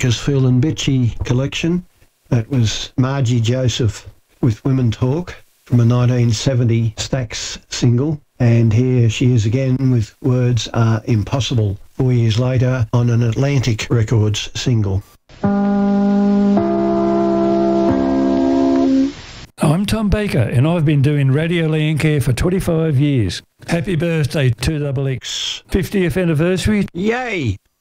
America's Phil and Bitchy collection. That was Margie Joseph with Women Talk from a 1970 Stax single. And here she is again with Words Are Impossible 4 years later on an Atlantic Records single. I'm Tom Baker and I've been doing Radio Landcare for 25 years. Happy birthday 2XX 50th anniversary. Yay!